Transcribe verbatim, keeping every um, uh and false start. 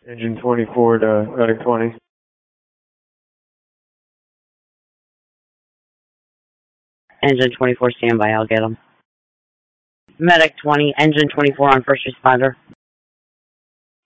Engine twenty-four to medic twenty. Engine twenty-four, standby, I'll get him. Medic twenty, engine twenty-four on first responder.